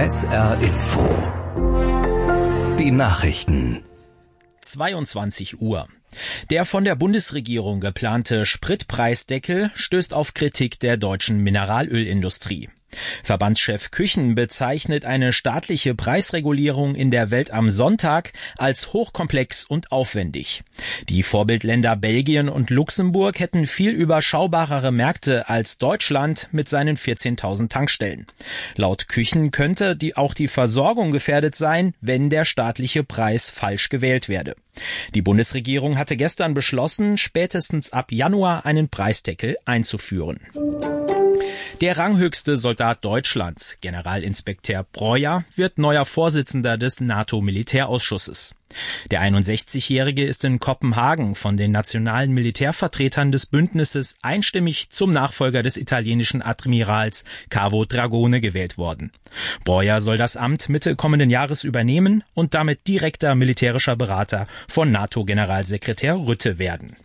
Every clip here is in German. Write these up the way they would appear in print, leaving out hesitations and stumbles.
SR Info. Die Nachrichten. 22 Uhr. Der von der Bundesregierung geplante Spritpreisdeckel stößt auf Kritik der deutschen Mineralölindustrie. Verbandschef Küchen bezeichnet eine staatliche Preisregulierung in der Welt am Sonntag als hochkomplex und aufwendig. Die Vorbildländer Belgien und Luxemburg hätten viel überschaubarere Märkte als Deutschland mit seinen 14.000 Tankstellen. Laut Küchen könnte auch die Versorgung gefährdet sein, wenn der staatliche Preis falsch gewählt werde. Die Bundesregierung hatte gestern beschlossen, spätestens ab Januar einen Preisdeckel einzuführen. Der ranghöchste Soldat Deutschlands, Generalinspekteur Breuer, wird neuer Vorsitzender des NATO-Militärausschusses. Der 61-Jährige ist in Kopenhagen von den nationalen Militärvertretern des Bündnisses einstimmig zum Nachfolger des italienischen Admirals Cavo Dragone gewählt worden. Breuer soll das Amt Mitte kommenden Jahres übernehmen und damit direkter militärischer Berater von NATO-Generalsekretär Rutte werden.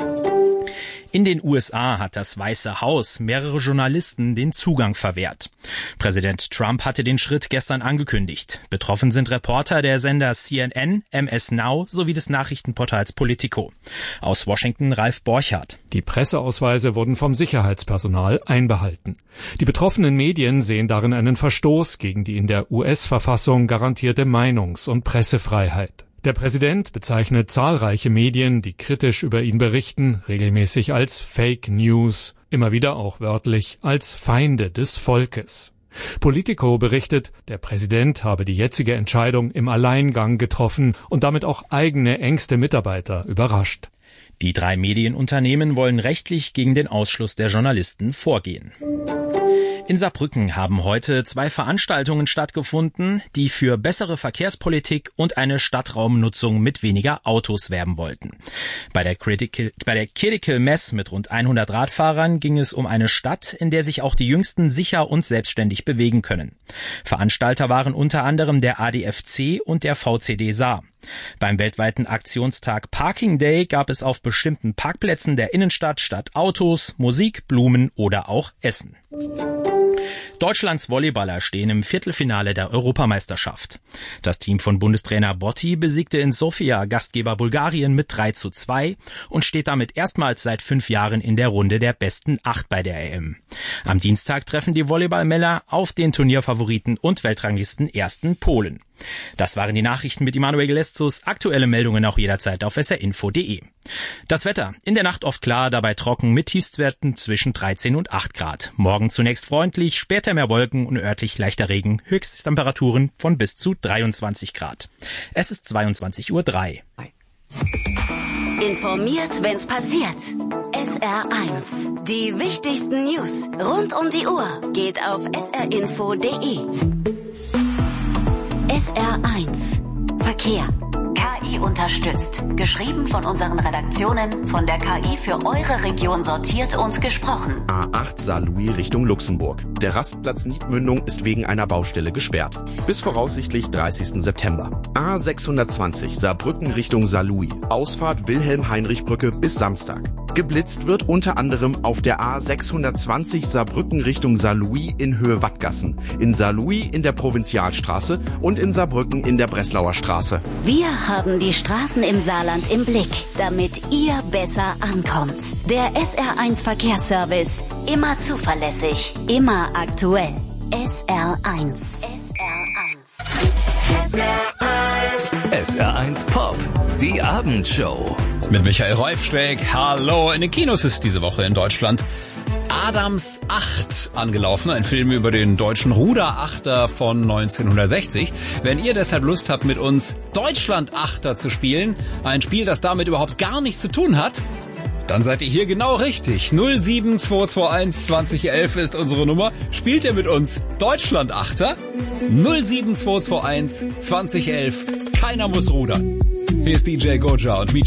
In den USA hat das Weiße Haus mehrere Journalisten den Zugang verwehrt. Präsident Trump hatte den Schritt gestern angekündigt. Betroffen sind Reporter der Sender CNN, MS Now sowie des Nachrichtenportals Politico. Aus Washington Ralf Borchardt. Die Presseausweise wurden vom Sicherheitspersonal einbehalten. Die betroffenen Medien sehen darin einen Verstoß gegen die in der US-Verfassung garantierte Meinungs- und Pressefreiheit. Der Präsident bezeichnet zahlreiche Medien, die kritisch über ihn berichten, regelmäßig als Fake News, immer wieder auch wörtlich als Feinde des Volkes. Politico berichtet, der Präsident habe die jetzige Entscheidung im Alleingang getroffen und damit auch eigene engste Mitarbeiter überrascht. Die 3 Medienunternehmen wollen rechtlich gegen den Ausschluss der Journalisten vorgehen. In Saarbrücken haben heute 2 Veranstaltungen stattgefunden, die für bessere Verkehrspolitik und eine Stadtraumnutzung mit weniger Autos werben wollten. Bei der Critical Mass mit rund 100 Radfahrern ging es um eine Stadt, in der sich auch die Jüngsten sicher und selbstständig bewegen können. Veranstalter waren unter anderem der ADFC und der VCD Saar. Beim weltweiten Aktionstag Parking Day gab es auf bestimmten Parkplätzen der Innenstadt statt Autos, Musik, Blumen oder auch Essen. Deutschlands Volleyballer stehen im Viertelfinale der Europameisterschaft. Das Team von Bundestrainer Botti besiegte in Sofia Gastgeber Bulgarien mit 3:2 und steht damit erstmals seit 5 Jahren in der Runde der besten 8 bei der EM. Am Dienstag treffen die Volleyballmänner auf den Turnierfavoriten und Weltranglisten ersten Polen. Das waren die Nachrichten mit Immanuel Geleszus. Aktuelle Meldungen auch jederzeit auf srinfo.de. Das Wetter. In der Nacht oft klar, dabei trocken mit Tiefstwerten zwischen 13 und 8 Grad. Morgen zunächst freundlich, später mehr Wolken und örtlich leichter Regen. Höchsttemperaturen von bis zu 23 Grad. Es ist 22:03 Uhr. Informiert, wenn's passiert. SR1. Die wichtigsten News rund um die Uhr geht auf srinfo.de. SR1 Verkehr. KI unterstützt. Geschrieben von unseren Redaktionen, von der KI für eure Region sortiert und gesprochen. A8 Saarlouis Richtung Luxemburg. Der Rastplatz Niedmündung ist wegen einer Baustelle gesperrt. Bis voraussichtlich 30. September. A620 Saarbrücken Richtung Saarlouis. Ausfahrt Wilhelm-Heinrich-Brücke bis Samstag. Geblitzt wird unter anderem auf der A620 Saarbrücken Richtung Saarlouis in Höhe Wattgassen, in Saarlouis in der Provinzialstraße und in Saarbrücken in der Breslauer Straße. Wir haben die Straßen im Saarland im Blick, damit ihr besser ankommt. Der SR1 Verkehrsservice. Immer zuverlässig, immer aktuell. SR1. SR1 Pop. Die Abendshow. Mit Michael Reufschräg. Hallo. In den Kinos ist diese Woche in Deutschland Adams 8 angelaufen, ein Film über den deutschen Ruderachter von 1960. Wenn ihr deshalb Lust habt, mit uns Deutschland-Achter zu spielen, ein Spiel, das damit überhaupt gar nichts zu tun hat, dann seid ihr hier genau richtig. 07221 2011 ist unsere Nummer. Spielt ihr mit uns Deutschland-Achter? 07221 2011. Keiner muss rudern. Hier ist DJ Goja und